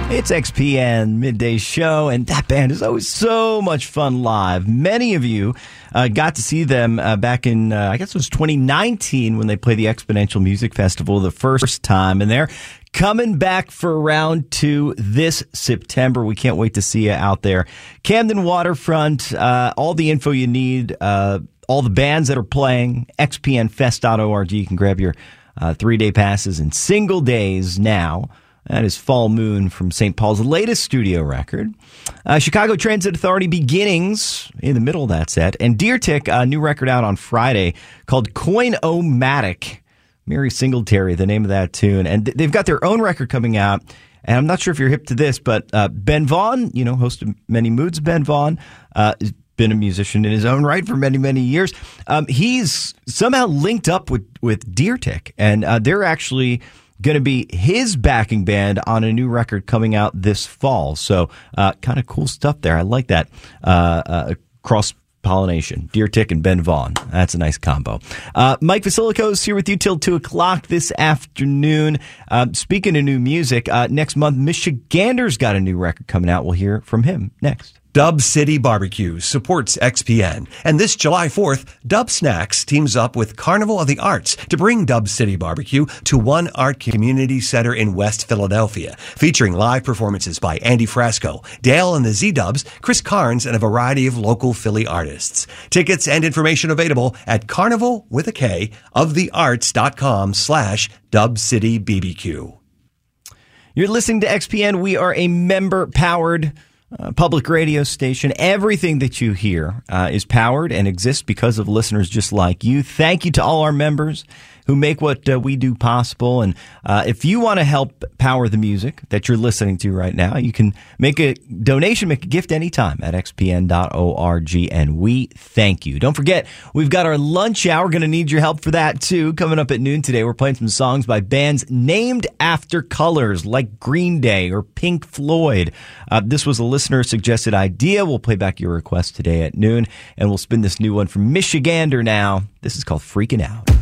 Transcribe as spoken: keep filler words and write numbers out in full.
It's X P N Midday Show, and that band is always so much fun live. Many of you uh, got to see them uh, back in, uh, I guess it was twenty nineteen, when they played the Exponential Music Festival the first time, and they're coming back for round two this September. We can't wait to see you out there. Camden Waterfront, uh, all the info you need, uh, all the bands that are playing, x p n fest dot org. You can grab your uh, three-day passes in single days now. That is Fall Moon from Saint Paul's latest studio record. Uh, Chicago Transit Authority, Beginnings, in the middle of that set. And Deer Tick, a new record out on Friday called Coin-O-Matic. Mary Singletary, the name of that tune. And they've got their own record coming out. And I'm not sure if you're hip to this, but uh, Ben Vaughn, you know, host of Many Moods, Ben Vaughn, uh, has been a musician in his own right for many, many years. Um, he's somehow linked up with, with Deer Tick. And uh, they're actually going to be his backing band on a new record coming out this fall. So uh, kind of cool stuff there. I like that uh, uh, cross-pollination. Deer Tick and Ben Vaughn. That's a nice combo. Uh, Mike Vasilico's here with you till two o'clock this afternoon. Uh, speaking of new music, uh, next month, Michigander's got a new record coming out. We'll hear from him next. Dub City Barbecue supports X P N. And this July fourth, Dub Snacks teams up with Carnival of the Arts to bring Dub City Barbecue to One Art Community Center in West Philadelphia, featuring live performances by Andy Frasco, Dale and the Z-Dubs, Chris Carnes, and a variety of local Philly artists. Tickets and information available at carnival with a K of the arts.com slash Dub City B B Q. You're listening to X P N. We are a member-powered Uh, public radio station. Everything that you hear uh, is powered and exists because of listeners just like you. Thank you to all our members who make what uh, we do possible. And uh, if you want to help power the music that you're listening to right now, you can make a donation, make a gift anytime at x p n dot org, and we thank you. Don't forget, we've got our lunch hour. We're going to need your help for that, too. Coming up at noon today, we're playing some songs by bands named after colors, like Green Day or Pink Floyd. Uh, this was a listener-suggested idea. We'll play back your request today at noon, and we'll spin this new one from Michigander now. This is called Freaking Out.